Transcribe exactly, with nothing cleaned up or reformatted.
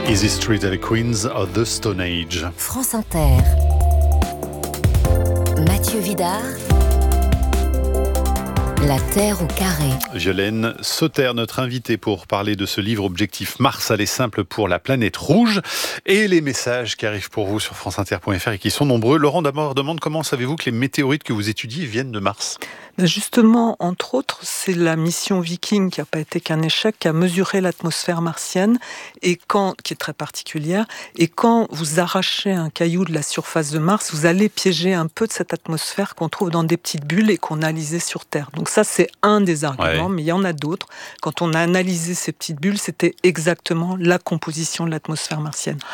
Easy Street et les Queens of the Stone Age. France Inter. Mathieu Vidard. La Terre au carré. Violaine Sauter, notre invitée pour parler de ce livre Objectif Mars, aller simple pour la planète rouge, et les messages qui arrivent pour vous sur france inter point f r et qui sont nombreux. Laurent d'abord demande comment savez-vous que les météorites que vous étudiez viennent de Mars ? Justement, entre autres, c'est la mission Viking qui n'a pas été qu'un échec, qui a mesuré l'atmosphère martienne, et quand, qui est très particulière. Et quand vous arrachez un caillou de la surface de Mars, vous allez piéger un peu de cette atmosphère qu'on trouve dans des petites bulles et qu'on a analysées sur Terre. Donc ça, c'est un des arguments, ouais. Mais il y en a d'autres. Quand on a analysé ces petites bulles, c'était exactement la composition de l'atmosphère martienne.